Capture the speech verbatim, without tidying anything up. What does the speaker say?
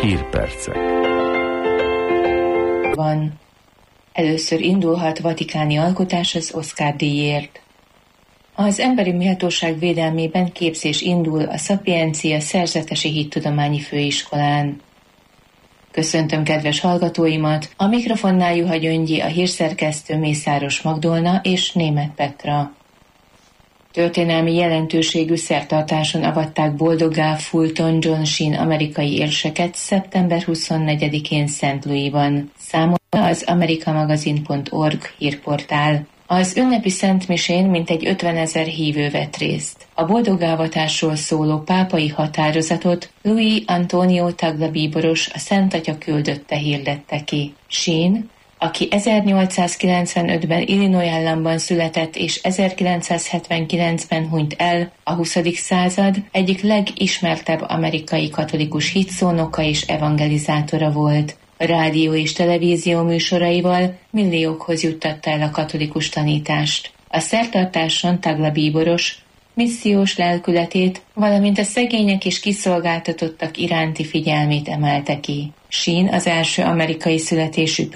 Hírpercek. Van. Először indulhat vatikáni alkotás az Oscar-díjért. Az emberi méltóság védelmében képzés indul a Szapiencia Szerzetesi Hittudományi Főiskolán. Köszöntöm kedves hallgatóimat, a mikrofonnál Juha Gyöngyi, a hírszerkesztő Mészáros Magdolna és Németh Petra. Történelmi jelentőségű szertartáson avatták boldoggá Fulton John Sheen amerikai érseket szeptember huszonnegyedikén Saint Louisban, számolja az amerikamagazin pont org hírportál. Az ünnepi szentmisén mintegy ötvenezer hívő vett részt. A boldoggávatásról szóló pápai határozatot Luis Antonio Tagle bíboros, a Szent Atya küldötte, hirdette ki. Sheen, aki ezernyolcszázkilencvenötben Illinois államban született és ezerkilencszázhetvenkilencben hunyt el, a huszadik század egyik legismertebb amerikai katolikus hitszónoka és evangelizátora volt. A rádió és televízió műsoraival milliókhoz juttatta el a katolikus tanítást. A szertartáson Tagle bíboros missziós lelkületét, valamint a szegények és kiszolgáltatottak iránti figyelmét emelte ki. Sheen az első amerikai születésű